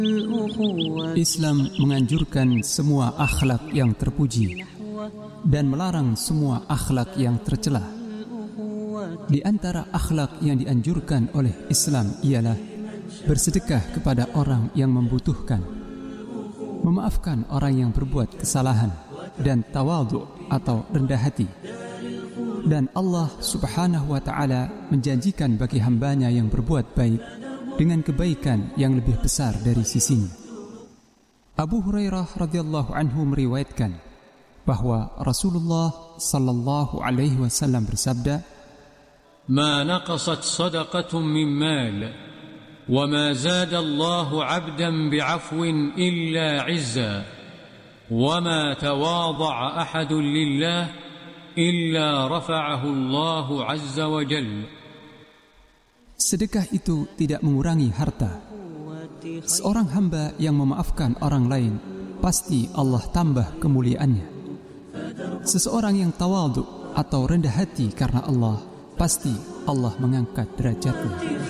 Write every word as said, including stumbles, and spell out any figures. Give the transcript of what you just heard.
Islam menganjurkan semua akhlak yang terpuji dan melarang semua akhlak yang tercela. Di antara akhlak yang dianjurkan oleh Islam ialah bersedekah kepada orang yang membutuhkan, memaafkan orang yang berbuat kesalahan, dan tawadhu atau rendah hati. Dan Allah Subhanahu wa ta'ala menjanjikan bagi hambanya yang berbuat baik dengan kebaikan yang lebih besar dari sisinya. Abu Hurairah radhiyallahu anhu meriwayatkan bahwa Rasulullah sallallahu alaihi wasallam bersabda, "Ma naqasat sadaqatun min mal, wa ma zada Allahu 'abdan bi'afwin illa 'izza, wa ma tawadha'a ahadun lillah illa rafa'ahu Allahu 'azza wa jalla." Sedekah itu tidak mengurangi harta. Seorang hamba yang memaafkan orang lain, pasti Allah tambah kemuliaannya. Seseorang yang tawadhu atau rendah hati karena Allah, pasti Allah mengangkat derajatnya.